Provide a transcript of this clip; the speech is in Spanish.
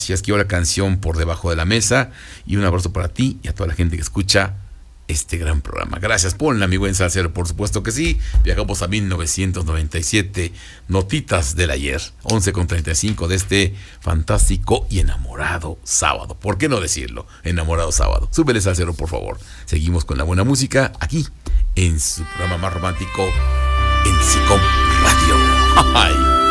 Gracias, quiero la canción Por Debajo de la Mesa y un abrazo para ti y a toda la gente que escucha este gran programa. Gracias, ponla, mi buen salsero, por supuesto que sí. Viajamos a 1997, notitas del ayer, 11:35 de este fantástico y enamorado sábado. ¿Por qué no decirlo? Enamorado sábado. Súbele, salsero, por favor. Seguimos con la buena música aquí en su programa más romántico, en SICOM Radio. ¡Ay!